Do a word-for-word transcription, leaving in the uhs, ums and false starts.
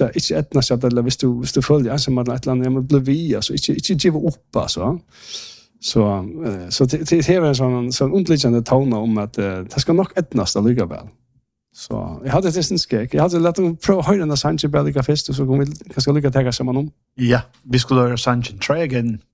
det inte ettna så eller hvis du hvis du följer som att ett land jag måste bli via så inte inte ge upp alltså. Så så det det är en sån sån underliggande tone om att det ska nog ettnas det ligger väl. Så jag hade det skek. Jag hade låt dem pro höra den Sanchez Bellica fest så kommer vi kanske lycka ta samman om. Ja, vi skulle göra Sanchez try again